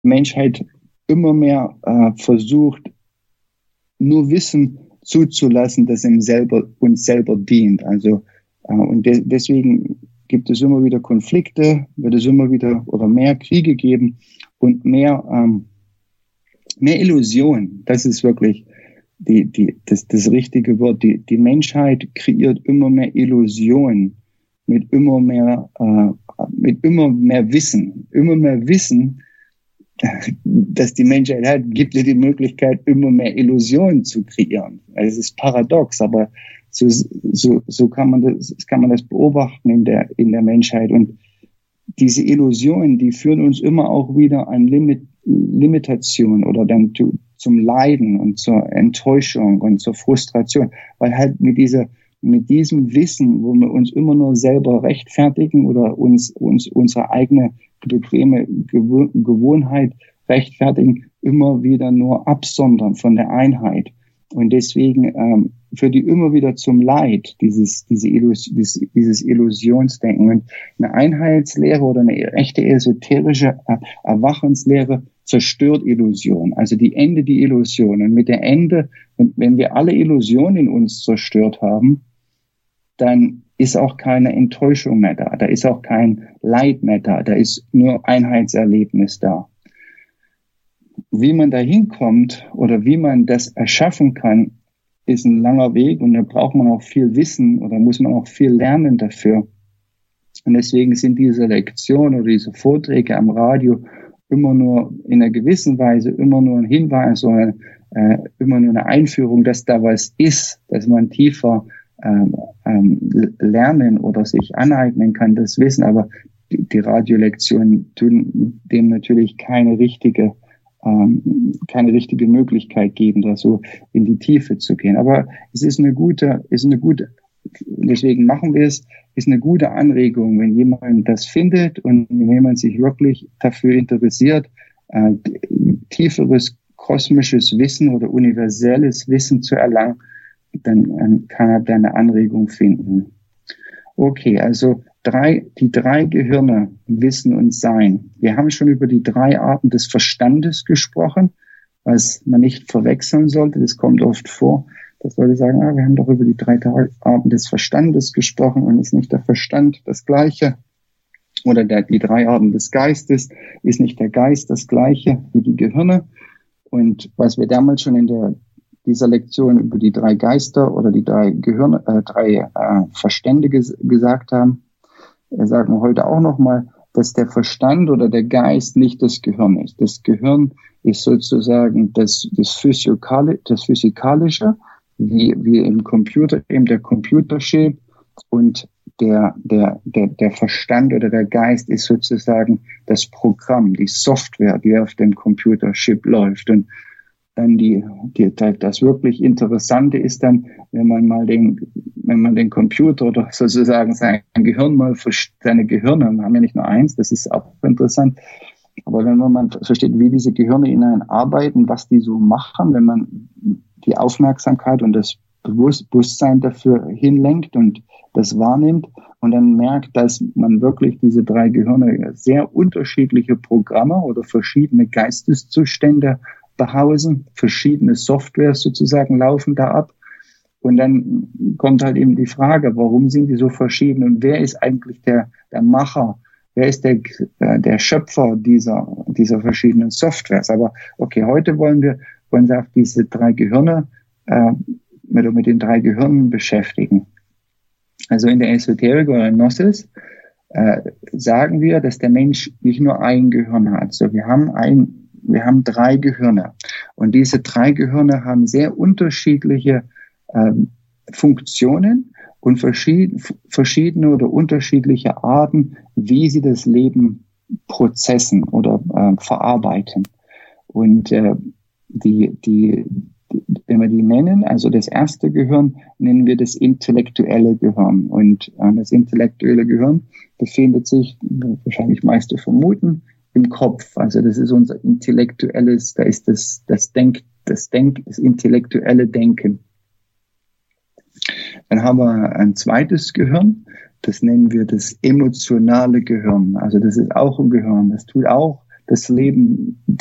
Menschheit immer mehr versucht, nur Wissen zuzulassen, das uns selber dient. Also und deswegen gibt es immer wieder Konflikte, wird es immer wieder oder mehr Kriege geben und mehr Illusion. Das ist wirklich das richtige Wort. Die Menschheit kreiert immer mehr Illusionen mit immer mehr Wissen. Immer mehr Wissen, dass die Menschheit hat, gibt ihr die Möglichkeit, immer mehr Illusionen zu kreieren. Also es ist paradox, aber so kann man das beobachten in der Menschheit. Und diese Illusionen, die führen uns immer auch wieder an Limitation oder dann zum Leiden und zur Enttäuschung und zur Frustration, weil halt mit diesem Wissen, wo wir uns immer nur selber rechtfertigen oder uns unsere eigene bequeme Gewohnheit rechtfertigen, immer wieder nur absondern von der Einheit. Und deswegen führt die immer wieder zum Leid, dieses Illusionsdenken. Und eine Einheitslehre oder eine echte esoterische Erwachenslehre zerstört Illusion. Also die Ende die Illusion. Und mit der Ende, wenn wir alle Illusionen in uns zerstört haben, dann ist auch keine Enttäuschung mehr da. Da ist auch kein Leid mehr da. Da ist nur Einheitserlebnis da. Wie man da hinkommt oder wie man das erschaffen kann, ist ein langer Weg und da braucht man auch viel Wissen oder muss man auch viel lernen dafür. Und deswegen sind diese Lektionen oder diese Vorträge am Radio immer nur in einer gewissen Weise immer nur ein Hinweis oder immer nur eine Einführung, dass da was ist, dass man tiefer lernen oder sich aneignen kann, das Wissen. Aber die Radiolektionen tun dem natürlich keine richtige Möglichkeit geben, da so in die Tiefe zu gehen. Aber es ist eine gute, deswegen machen wir es, ist eine gute Anregung, wenn jemand das findet und wenn jemand sich wirklich dafür interessiert, tieferes kosmisches Wissen oder universelles Wissen zu erlangen, dann kann er da eine Anregung finden. Okay, also die drei Gehirne, Wissen und Sein. Wir haben schon über die 3 Arten des Verstandes gesprochen, was man nicht verwechseln sollte. Das kommt oft vor, dass Leute sagen, wir haben doch über die 3 Arten des Verstandes gesprochen und ist nicht der Verstand das Gleiche? Oder die 3 Arten des Geistes, ist nicht der Geist das Gleiche wie die Gehirne? Und was wir damals schon in dieser Lektion über die 3 Geister oder die 3 Gehirne, 3 Verstände gesagt haben, sagen wir heute auch nochmal, dass der Verstand oder der Geist nicht das Gehirn ist. Das Gehirn ist sozusagen das Physikalische, wie im Computer, eben der Computerchip, und der Verstand oder der Geist ist sozusagen das Programm, die Software, die auf dem Computerchip läuft. Und dann das wirklich Interessante ist dann, wenn man den Computer oder sozusagen seine Gehirne, wir haben ja nicht nur eins, das ist auch interessant, aber wenn man versteht, wie diese Gehirne in einem arbeiten, was die so machen, wenn man die Aufmerksamkeit und das Bewusstsein dafür hinlenkt und das wahrnimmt und dann merkt, dass man wirklich diese 3 Gehirne sehr unterschiedliche Programme oder verschiedene Geisteszustände behausen, verschiedene Softwares sozusagen laufen da ab. Und dann kommt halt eben die Frage, warum sind die so verschieden und wer ist eigentlich der Macher? Wer ist der Schöpfer dieser verschiedenen Softwares? Aber okay, heute wollen wir uns auf diese 3 Gehirne, mit den 3 Gehirnen beschäftigen. Also in der Esoterik oder Gnosis sagen wir, dass der Mensch nicht nur ein Gehirn hat. So, wir haben 3 Gehirne. Und diese 3 Gehirne haben sehr unterschiedliche Funktionen und verschiedene oder unterschiedliche Arten, wie sie das Leben prozessen oder verarbeiten. Und wenn wir die nennen, also das erste Gehirn, nennen wir das intellektuelle Gehirn. Und das intellektuelle Gehirn befindet sich, wahrscheinlich meiste vermuten, im Kopf. Also das ist unser intellektuelles, da ist das intellektuelle Denken. Dann haben wir ein zweites Gehirn, das nennen wir das emotionale Gehirn. Also das ist auch ein Gehirn, das Leben